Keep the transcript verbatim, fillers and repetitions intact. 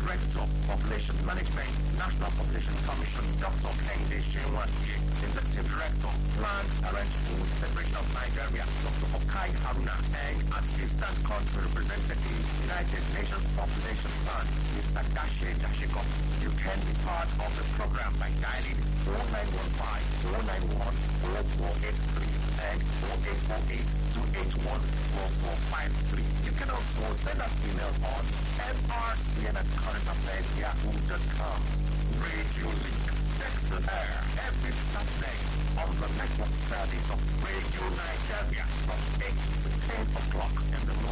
Director, Population Management, National Population Commission, Doctor Kehinde Shenwati, Executive Director, Planned Parenthood Federation of Nigeria, Doctor Okai Haruna, and Assistant Country Representative, United Nations Population Fund, Mister Dashe Dashiko. You can be part of the program by dialing four nine one five, four nine one, four four eight three and four eight four eight, two eight one, four four five three. You can also send us emails on m r c n at current affairs yahoo dot com. Radio Link, text the air every Saturday on the network service of Radio Nigeria from eight to ten o'clock in the morning.